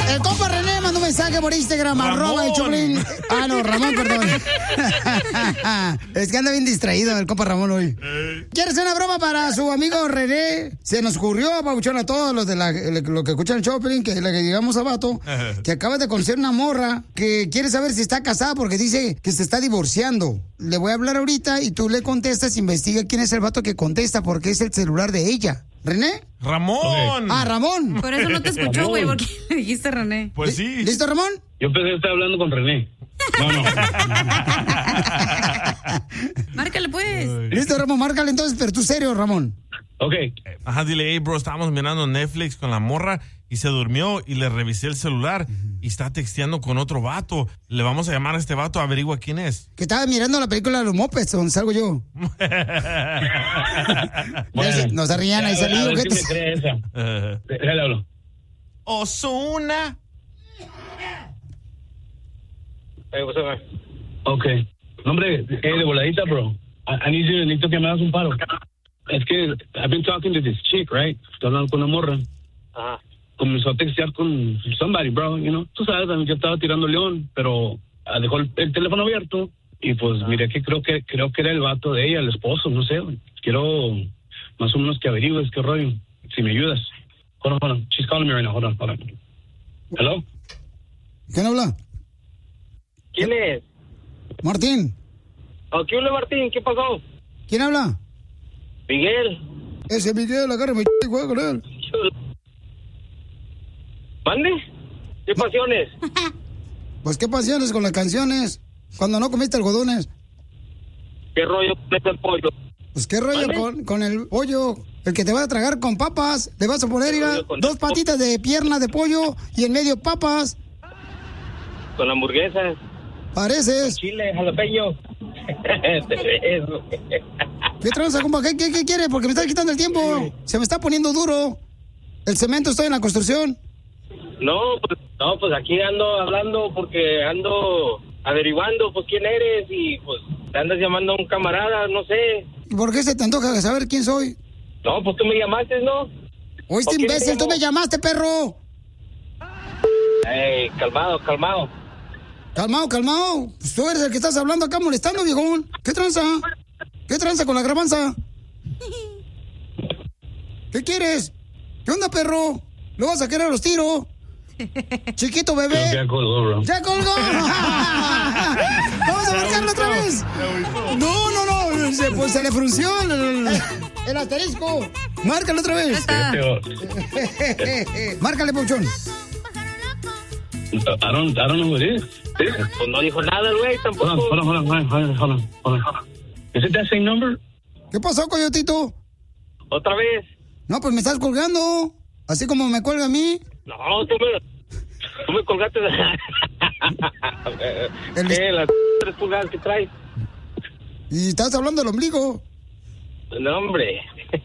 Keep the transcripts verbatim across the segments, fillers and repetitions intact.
El compa René mandó un mensaje por Instagram, arroba el Choplin. Ah, no, Ramón, perdón. Es que anda bien distraído el compa Ramón hoy. ¿Quiere hacer una broma para su amigo René? Se nos ocurrió, pabuchón, a todos los de la, lo que escuchan el Choplin, que le digamos a Vato, que acaba de conocer una morra que quiere saber si está casada porque dice que se está divorciando. Le voy a hablar ahorita y tú le contestas, investiga quién es el vato que contesta porque es el celular de ella. ¿René? ¡Ramón! Ah, Ramón. Por eso no te escuchó, güey, porque le dijiste René. Pues sí. ¿Listo, Ramón? Yo pensé que estaba hablando con René. No, no. Márcale, pues. Listo, Ramón, márcale entonces, pero tú serio, Ramón. Ok. Ajá, dile, hey, bro, estábamos mirando Netflix con la morra y se durmió y le revisé el celular y está texteando con otro vato. Le vamos a llamar a este vato, averigua quién es. Que estaba mirando la película de los Mopeds, donde salgo yo. Bueno, no se rían, ahí salió. A ver si me cree esa. Déjale hablo. Ozuna. Hey, what's up, man? Ok. No, hombre, hey, de voladita, bro. I, I need you, necesito que me hagas un paro. Es que I've been talking to this chick, right? Estoy hablando con una morra. Ajá. Comenzó a textear con somebody, bro, you know. Tú sabes, yo estaba tirando león, pero ah, dejó el, el teléfono abierto y pues ah. Miré que creo que creo que era el vato de ella, el esposo, no sé. Quiero más o menos que averigües qué rollo, si me ayudas. Hold on, hold on. She's calling me right now. Hold on, hold on. Hello. ¿Quién habla? ¿Quién es? Martín. Oh, ¿qué hola, Martín? ¿Qué pasó? ¿Quién habla? Miguel. Ese Miguel, agárrame y juega con él. ¿Mande? ¿Qué pasiones? Pues qué pasiones con las canciones. Cuando no comiste algodones. ¿Qué rollo con el pollo? Pues qué rollo con, con el pollo. El que te va a tragar con papas. Le vas a poner ir a dos patitas de pierna de pollo y en medio papas. Con hamburguesas. Pareces. Con chile, jalapeño. ¿Qué tranza, compa? ¿Qué, qué, ¿Qué quiere? Porque me está quitando el tiempo. Se me está poniendo duro. El cemento, estoy en la construcción. No, pues, no, pues aquí ando hablando porque ando averiguando, pues, quién eres y, pues, te andas llamando a un camarada, no sé. ¿Y por qué se te antoja saber quién soy? No, pues tú me llamaste, ¿no? Oíste, imbécil, tú me llamaste, perro. Ey, calmado, calmado. Calmado, calmado. Pues tú eres el que estás hablando acá molestando, viejón. ¿Qué tranza? ¿Qué tranza con la grabanza? ¿Qué quieres? ¿Qué onda, perro? ¿Lo vas a querer a los tiros? Chiquito bebé. Ya colgó, bro. ¡Ya colgó! ¡Vamos a marcarlo otra vez! No, no, no. Se, pues se le frunció el, el asterisco. Márcalo otra vez. Márcale, Pauchón. I don't, I don't know who it is. Pues no dijo nada, güey, tampoco. Hold on, hold on, hold on, hold on, hold on, hold on. Is it that same number? ¿Qué pasó, coyotito? ¿Otra vez? No, pues me estás colgando. Así como me cuelga a mí. No, tú me, tú me colgaste. El... ¿Qué? Las tres pulgadas que traes. Y estás hablando del ombligo. No, hombre.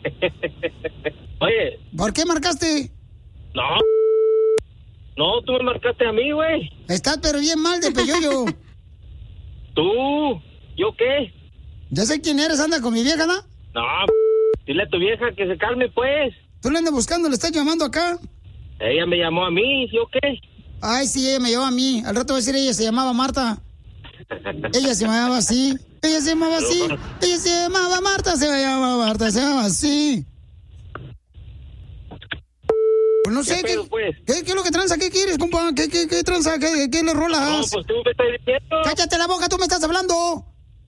Oye. ¿Por qué marcaste? No. No, tú me marcaste a mí, güey. Estás pero bien mal de peyoyo. ¿Tú? ¿Yo qué? Ya sé quién eres, anda con mi vieja, ¿no? No, dile a tu vieja que se calme, pues. Tú le andas buscando, le estás llamando acá. Ella me llamó a mí, ¿yo qué? Ay, sí, ella me llamó a mí. Al rato voy a decir, ella se llamaba Marta. Ella se llamaba así. Ella se llamaba así. Ella se llamaba Marta, se llamaba Marta, se llamaba así. Pues no sé, ¿qué, pedo, pues? ¿qué, ¿qué es lo que tranza? ¿Qué quieres, compa? ¿Qué, qué, qué tranza? ¿Qué, qué le rolas? No, pues tú me estás diciendo. Cállate la boca, tú me estás hablando.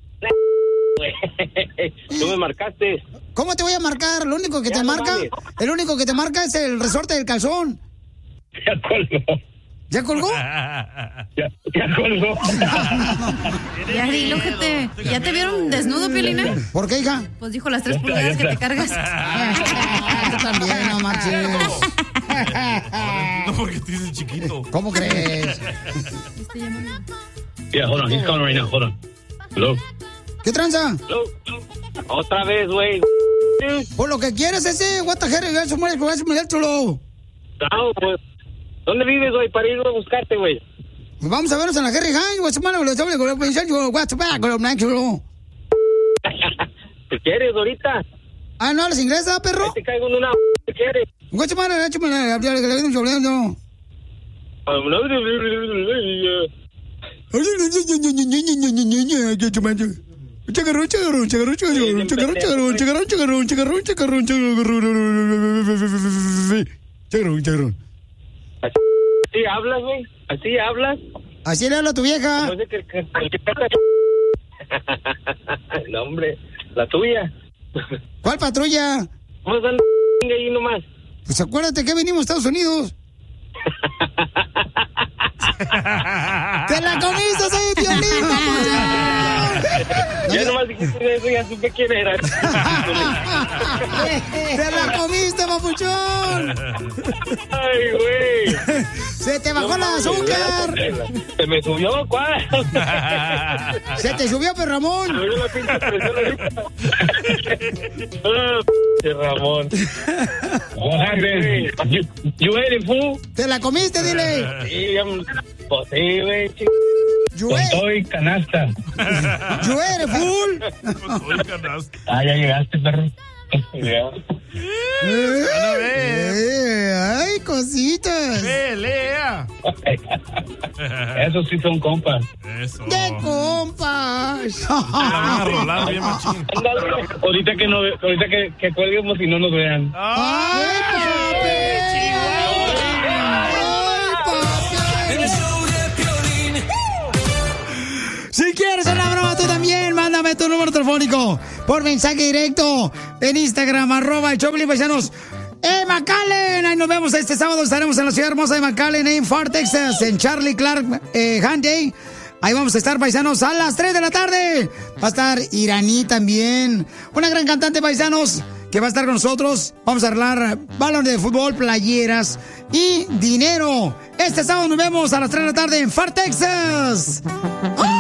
Tú me marcaste. ¿Cómo te voy a marcar? Lo único que ya te no marca, vale. el único que te marca es el resorte del calzón. Ya colgó. ¿Ya colgó? Ya, ya colgó. Ya dilo que te... ¿Ya te vieron desnudo, Piolina? ¿Por qué, hija? Pues dijo las tres Ya está, pulgadas ya que te está. cargas. Tú también, no marches. No, porque te dice chiquito. ¿Cómo crees? Yeah, hold on. He's calling right now. Hold on. Hello. ¿Qué tranza? Hello. Otra vez, güey. Por lo que quieres ese, what the hell, eso muere, eso muere, chulo. No, pues. ¿Dónde vives, güey? Para ir a buscarte, güey. Pues vamos a vernos en la Jerry High, what's the matter, what's the matter, chulo. ¿Qué quieres ahorita? Ah, ¿no hablas inglés, ah, perro? Ahí te caigo en una... ¿Qué quieres? What's the matter, what's the matter, Oh, Chacarrón, chacarrón, chacarrón, chacarrón, chacarrón, chacarrón, chacarrón, chacarrón, chacarrón, chacarrón, chacarrón, chacarrón. ¿Así hablas, güey? ¿Así hablas? Así le habla tu vieja. No sé qué... No, hombre, la tuya. ¿Cuál patrulla? Vamos a andar ahí nomás. Pues acuérdate que venimos a Estados Unidos. ¡Te la comiste, soy Piolín, papuchón! Ya nomás dijiste eso, ya supe quién era. ¡Te la comiste, papuchón! ¡Ay, güey! ¡Se te bajó el azúcar! ¿Se me subió? ¿Cuál? ¡Se te subió, pero Ramón! Me subió la pinche presión ahorita. Ah, p*** Ramón. You, you ate it, fool? ¡Te la comiste, dile! Sí, ya, pues sí, güey. You Con ate- todo y canasta. you ate it, fool. Ah, ya llegaste, perro. Ya. Eh, ¡Ay, cositas! ¡Pelea! Esos sí son compas. Eso. ¡De compas! La van a rolar bien machín. Ándale. Ahorita que no, ahorita que, que cuelguemos y no nos vean. ¡Ay, papi! ¡Ay, papi! Si quieres una broma tú también, mándame tu número telefónico por mensaje directo en Instagram, arroba el Choplin, paisanos. ¡Eh, McAllen! Ahí nos vemos este sábado. Estaremos en la ciudad hermosa de McAllen, en Far Texas, en Charlie Clark eh, Hand Day. Ahí vamos a estar, paisanos, a las tres de la tarde. Va a estar Iraní también. Una gran cantante, paisanos, que va a estar con nosotros. Vamos a arreglar balones de fútbol, playeras y dinero. Este sábado nos vemos a las tres de la tarde en Far Texas. ¡Oh!